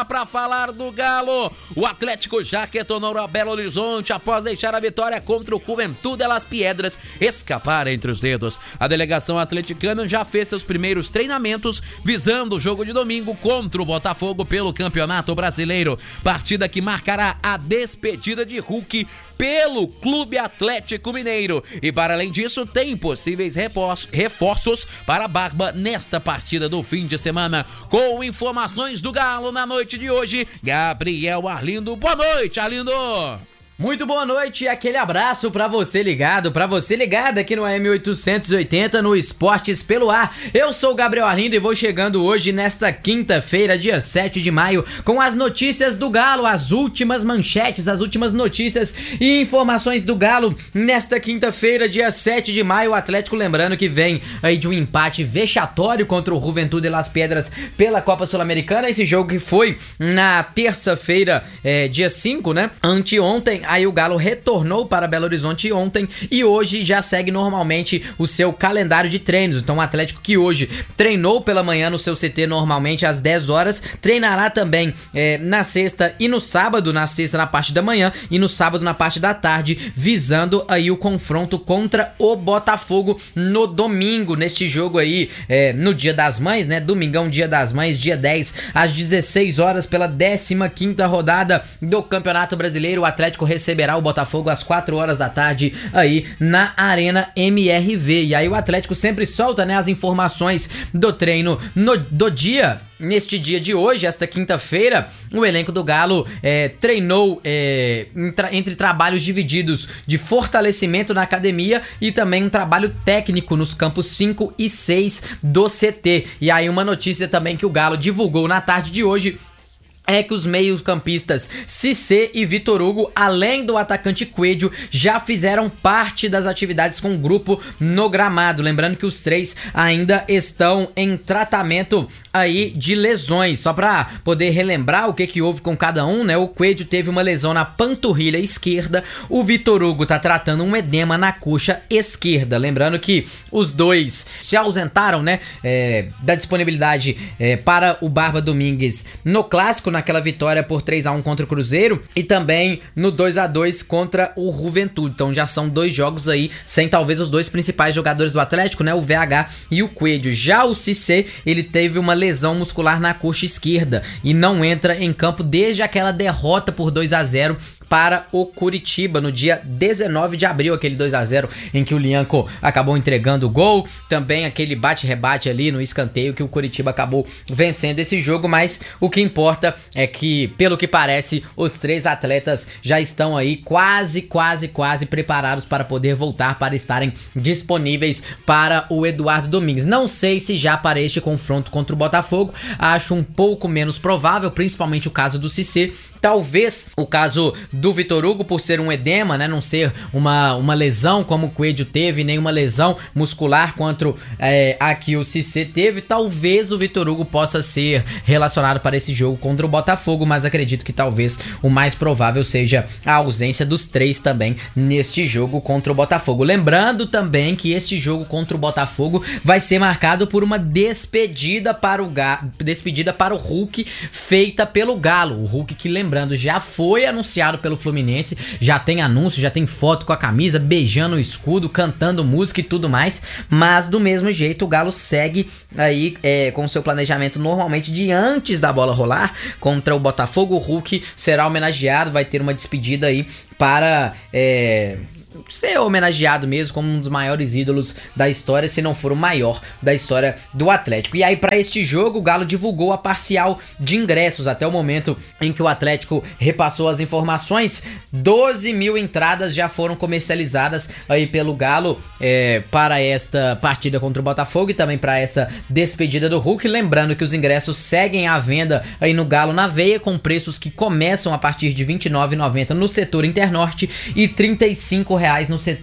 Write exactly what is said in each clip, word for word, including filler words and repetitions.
lá para falar do Galo. O Atlético já retornou a Belo Horizonte após deixar a vitória contra o Juventude de Las Piedras escapar entre os dedos. A delegação atleticana já fez seus primeiros treinamentos visando o jogo de domingo contra o Botafogo pelo Campeonato Brasileiro. Partida que marcará a despedida de Hulk pelo Clube Atlético Mineiro. E para além disso, tem possíveis reforços para a Barba nesta partida do fim de semana. Com informações do Galo na noite de hoje, Gabriel Arlindo. Boa noite, Arlindo! Muito boa noite e aquele abraço pra você ligado, pra você ligado aqui no A M oitocentos e oitenta no Esportes pelo Ar. Eu sou o Gabriel Arlindo e vou chegando hoje nesta quinta-feira, dia sete de maio, com as notícias do Galo, as últimas manchetes, as últimas notícias e informações do Galo nesta quinta-feira, dia sete de maio. O Atlético, lembrando que vem aí de um empate vexatório contra o Juventude de Las Piedras pela Copa Sul-Americana, esse jogo que foi na terça-feira, é, dia cinco, né, anteontem. Aí o Galo retornou para Belo Horizonte ontem e hoje já segue normalmente o seu calendário de treinos. Então o Atlético, que hoje treinou pela manhã no seu C T normalmente às dez horas, treinará também é, na sexta e no sábado, na sexta na parte da manhã e no sábado na parte da tarde, visando aí o confronto contra o Botafogo no domingo, neste jogo aí, é, no Dia das Mães, né? Domingão, Dia das Mães, dia dez, às dezesseis horas, pela décima quinta rodada do Campeonato Brasileiro. O Atlético receberá o Botafogo às quatro horas da tarde aí na Arena M R V. E aí o Atlético sempre solta, né, as informações do treino no, do dia. Neste dia de hoje, esta quinta-feira, o elenco do Galo é, treinou é, entre trabalhos divididos de fortalecimento na academia e também um trabalho técnico nos campos cinco e seis do C T. E aí uma notícia também que o Galo divulgou na tarde de hoje é que os meios-campistas Cissé e Vitor Hugo, além do atacante Coelho, já fizeram parte das atividades com o grupo no gramado. Lembrando que os três ainda estão em tratamento aí de lesões. Só para poder relembrar o que, que houve com cada um, né? O Coelho teve uma lesão na panturrilha esquerda, o Vitor Hugo tá tratando um edema na coxa esquerda. Lembrando que os dois se ausentaram, né, é, da disponibilidade é, para o Barba Domingues no Clássico, naquela vitória por três a um contra o Cruzeiro e também no dois a dois contra o Juventude. Então já são dois jogos aí sem talvez os dois principais jogadores do Atlético, né, o V H e o Coelho. Já o Cissé, ele teve uma lesão muscular na coxa esquerda e não entra em campo desde aquela derrota por dois a zero para o Curitiba no dia dezenove de abril, aquele dois a zero em que o Lianco acabou entregando o gol, também aquele bate-rebate ali no escanteio que o Curitiba acabou vencendo esse jogo. Mas o que importa é que, pelo que parece, os três atletas já estão aí quase, quase, quase preparados para poder voltar, para estarem disponíveis para o Eduardo Domingues. Não sei se já para este confronto contra o Botafogo, acho um pouco menos provável, principalmente o caso do Cissé. Talvez o caso do Vitor Hugo, por ser um edema, né, não ser uma, uma lesão como o Coelho teve, nem uma lesão muscular quanto é, a que o Cissé teve, talvez o Vitor Hugo possa ser relacionado para esse jogo contra o Botafogo, mas acredito que talvez o mais provável seja a ausência dos três também neste jogo contra o Botafogo. Lembrando também que este jogo contra o Botafogo vai ser marcado por uma despedida para o, Ga- despedida para o Hulk feita pelo Galo. O Hulk que, lembrando, já foi anunciado pelo Fluminense, já tem anúncio, já tem foto com a camisa, beijando o escudo, cantando música e tudo mais, mas do mesmo jeito o Galo segue aí é, com o seu planejamento normalmente de antes da bola rolar contra o Botafogo. O Hulk será homenageado, vai ter uma despedida aí para é, ser homenageado mesmo como um dos maiores ídolos da história, se não for o maior da história do Atlético. E aí, para este jogo, o Galo divulgou a parcial de ingressos. Até o momento em que o Atlético repassou as informações, doze mil entradas já foram comercializadas aí pelo Galo é, para esta partida contra o Botafogo e também para essa despedida do Hulk. Lembrando que os ingressos seguem à venda aí no Galo na Veia, com preços que começam a partir de vinte e nove reais e noventa centavos no setor Internorte e trinta e cinco reais no setor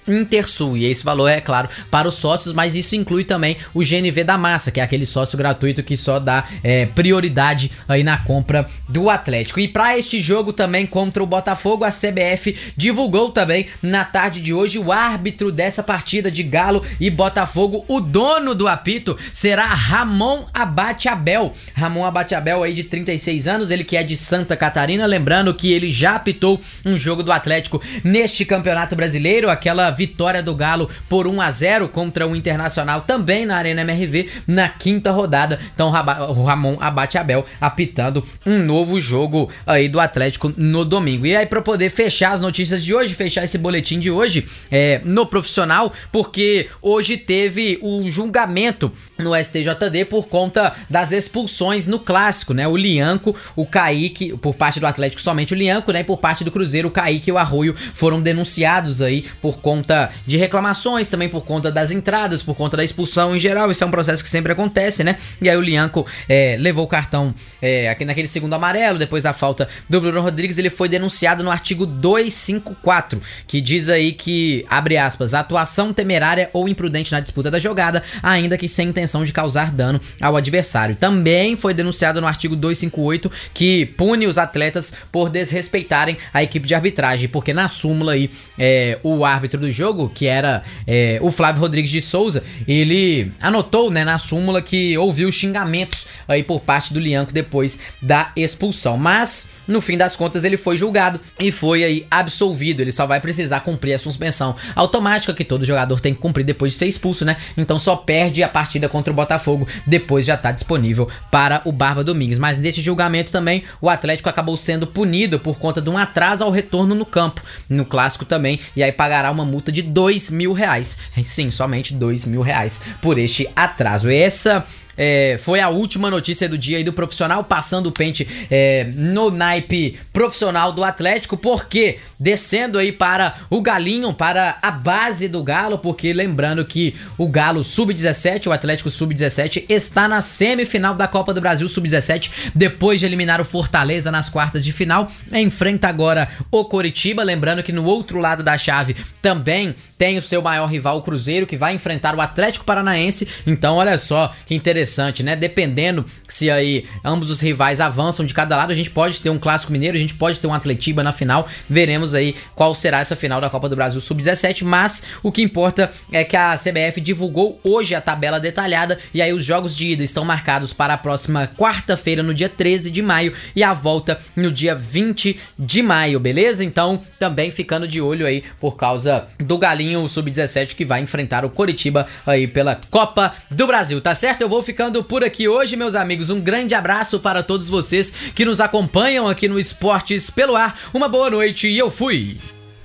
Intersul. E esse valor é, claro, para os sócios, mas isso inclui também o G N V da Massa, que é aquele sócio gratuito que só dá é, prioridade aí na compra do Atlético. E para este jogo também contra o Botafogo, a C B F divulgou também na tarde de hoje o árbitro dessa partida de Galo e Botafogo. O dono do apito será Ramon Abate Abel. Ramon Abate Abel aí de trinta e seis anos, ele que é de Santa Catarina, lembrando que ele já apitou um jogo do Atlético neste Campeonato Brasileiro, aquela vitória do Galo por um a zero contra o Internacional também na Arena M R V na quinta rodada. Então o Ramon Abate Abel apitando um novo jogo aí do Atlético no domingo. E aí, para poder fechar as notícias de hoje, fechar esse boletim de hoje é, no profissional, porque hoje teve o julgamento no S T J D por conta das expulsões no clássico, né? O Lianco, o Kaique, por parte do Atlético somente o Lianco, né? E por parte do Cruzeiro, o Kaique e o Arroio foram denunciados aí por conta de reclamações, também por conta das entradas, por conta da expulsão em geral. Isso é um processo que sempre acontece, né? E aí o Lianco é, levou o cartão é, aqui naquele segundo amarelo, depois da falta do Bruno Rodrigues. Ele foi denunciado no artigo duzentos e cinquenta e quatro, que diz aí que, abre aspas, atuação temerária ou imprudente na disputa da jogada, ainda que sem intenção de causar dano ao adversário. Também foi denunciado no artigo duzentos e cinquenta e oito, que pune os atletas por desrespeitarem a equipe de arbitragem, porque na súmula aí, é, o árbitro do jogo, que era é, o Flávio Rodrigues de Souza, ele anotou, né, na súmula que ouviu xingamentos aí por parte do Lianco depois da expulsão, mas no fim das contas ele foi julgado e foi aí absolvido. Ele só vai precisar cumprir a suspensão automática que todo jogador tem que cumprir depois de ser expulso, né? Então só perde a partida contra o Botafogo, depois já tá disponível para o Barba Domingues. Mas nesse julgamento também o Atlético acabou sendo punido por conta de um atraso ao retorno no campo, no clássico também, e aí pagará uma multa de dois mil reais. Sim, somente dois mil reais por este atraso. Essa É, foi a última notícia do dia aí do profissional, passando o pente é, no naipe profissional do Atlético, porque descendo aí para o Galinho, para a base do Galo, porque lembrando que o Galo sub dezessete, o Atlético sub dezessete, está na semifinal da Copa do Brasil sub dezessete, depois de eliminar o Fortaleza nas quartas de final, enfrenta agora o Coritiba, lembrando que no outro lado da chave também tem o seu maior rival, o Cruzeiro, que vai enfrentar o Atlético Paranaense. Então olha só que interessante, né? Dependendo se aí ambos os rivais avançam de cada lado, a gente pode ter um Clássico Mineiro, a gente pode ter um Atletiba na final. Veremos aí qual será essa final da Copa do Brasil sub dezessete, mas o que importa é que a C B F divulgou hoje a tabela detalhada, e aí os jogos de ida estão marcados para a próxima quarta-feira, no dia treze de maio, e a volta no dia vinte de maio, beleza? Então também ficando de olho aí por causa do Galinho sub dezessete, que vai enfrentar o Coritiba aí pela Copa do Brasil, tá certo? Eu vou ficando por aqui hoje, meus amigos. Um grande abraço para todos vocês que nos acompanham aqui no Esportes pelo Ar. Uma boa noite e eu fui!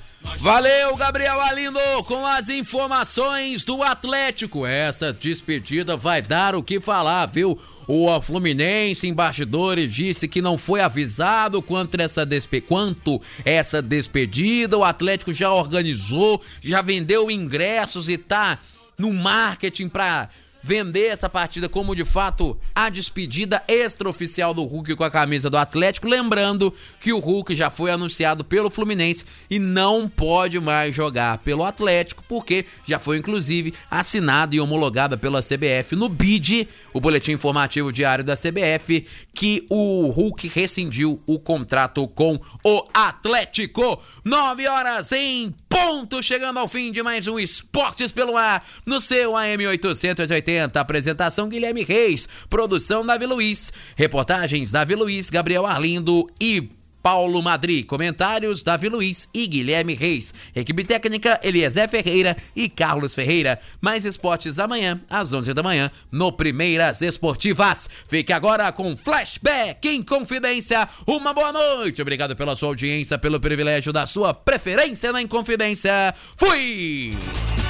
Valeu, Gabriel Arlindo, com as informações do Atlético. Essa despedida vai dar o que falar, viu? O Fluminense, em bastidores, disse que não foi avisado quanto essa, despe... quanto essa despedida. O Atlético já organizou, já vendeu ingressos e tá no marketing pra vender essa partida como de fato a despedida extraoficial do Hulk com a camisa do Atlético. Lembrando que o Hulk já foi anunciado pelo Fluminense e não pode mais jogar pelo Atlético, porque já foi inclusive assinado e homologada pela C B F no B I D, o boletim informativo diário da C B F, que o Hulk rescindiu o contrato com o Atlético. Nove horas em ponto, chegando ao fim de mais um Esportes pelo Ar no seu A M oitocentos e oitenta. Apresentação Guilherme Reis, produção Davi Luiz, reportagens Davi Luiz, Gabriel Arlindo e Paulo Madri, comentários Davi Luiz e Guilherme Reis, equipe técnica Eliezer Ferreira e Carlos Ferreira. Mais esportes amanhã às onze da manhã no Primeiras Esportivas. Fique agora com Flashback em Confidência. Uma boa noite, obrigado pela sua audiência, pelo privilégio da sua preferência na Inconfidência. Fui!